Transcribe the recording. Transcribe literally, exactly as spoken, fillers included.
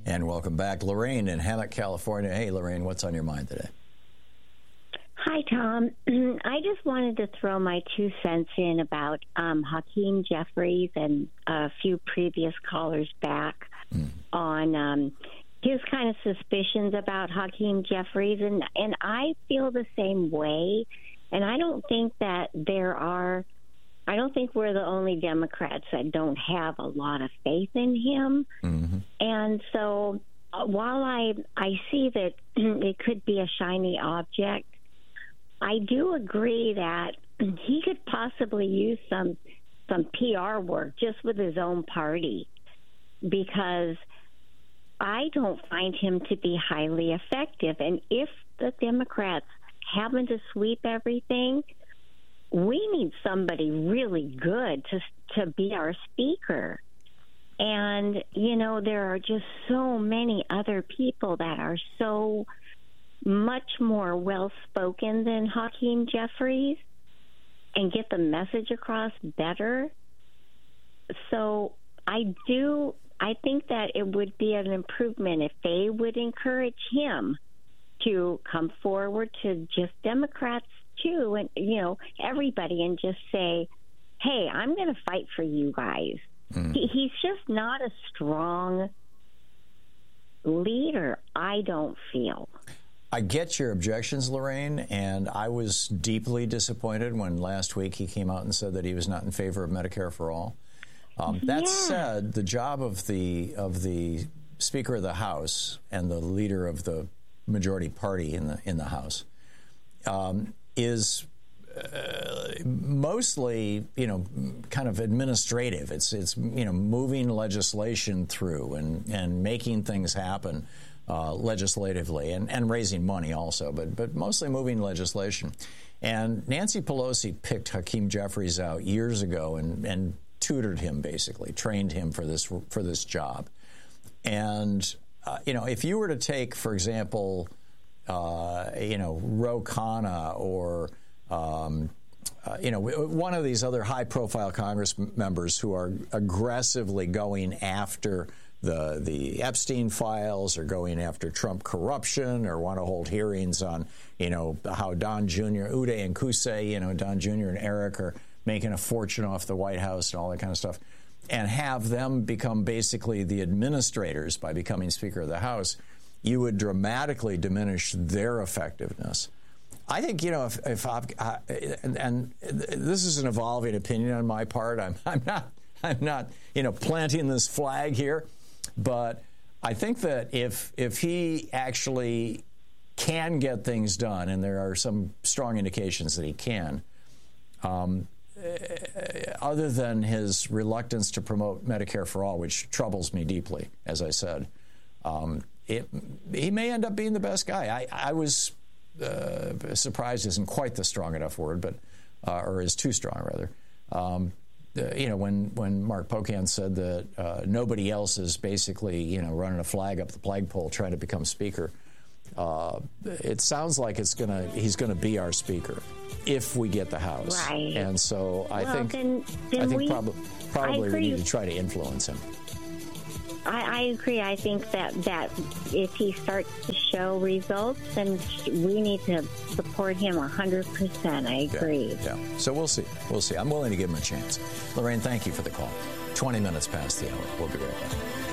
And welcome back. Lorraine in Hammock, California. Hey, Lorraine, what's on your mind today? Hi, Tom. I just wanted to throw my two cents in about um, Hakeem Jeffries and a few previous callers back mm. on um, his kind of suspicions about Hakeem Jeffries. And, and I feel the same way. And I don't think that there are, I don't think we're the only Democrats that don't have a lot of faith in him. Mm-hmm. And so uh, while I, I see that it could be a shiny object, I do agree that he could possibly use some some P R work just with his own party, because I don't find him to be highly effective. And if the Democrats happen to sweep everything, we need somebody really good to to be our speaker. And, you know, there are just so many other people that are so much more well-spoken than Hakeem Jeffries and get the message across better. So I do, I think that it would be an improvement if they would encourage him to come forward to just Democrats too, and, you know, everybody, and just say, hey, I'm going to fight for you guys. Mm. He, he's just not a strong leader, I don't feel. I get your objections, Lorraine, and I was deeply disappointed when last week he came out and said that he was not in favor of Medicare for all. Um, that yeah. said, the job of the of the Speaker of the House and the leader of the majority party in the in the House um, is uh, mostly, you know, kind of administrative. It's it's you know moving legislation through and and making things happen. Uh, legislatively and, and raising money also, but but mostly moving legislation. And Nancy Pelosi picked Hakeem Jeffries out years ago and, and tutored him, basically, trained him for this for this job. And, uh, you know, if you were to take, for example, uh, you know, Ro Khanna or, um, uh, you know, one of these other high-profile Congress members who are aggressively going after the the Epstein files, or going after Trump corruption, or want to hold hearings on, you know, how Don Junior, Uday and Qusay, you know, Don Junior and Eric are making a fortune off the White House and all that kind of stuff, and have them become basically the administrators by becoming Speaker of the House, you would dramatically diminish their effectiveness. I think, you know, if, if I've, uh, and, and this is an evolving opinion on my part. I'm, I'm not, I'm not, you know, planting this flag here. But I think that if if he actually can get things done, and there are some strong indications that he can, um, other than his reluctance to promote Medicare for all, which troubles me deeply, as I said, um, it, he may end up being the best guy. I, I was uh, surprised isn't quite the strong enough word, but uh, or is too strong, rather. Um, Uh, you know, when, when Mark Pocan said that uh, nobody else is basically, you know, running a flag up the flagpole trying to become speaker, uh, it sounds like it's gonna he's going to be our speaker if we get the House. Right. And so I well, think then, then I think we, prob- probably I we need to try to influence him. I, I agree. I think that, that if he starts to show results, then we need to support him one hundred percent. I agree. Yeah, yeah. So we'll see. We'll see. I'm willing to give him a chance. Lorraine, thank you for the call. twenty minutes past the hour. We'll be right back.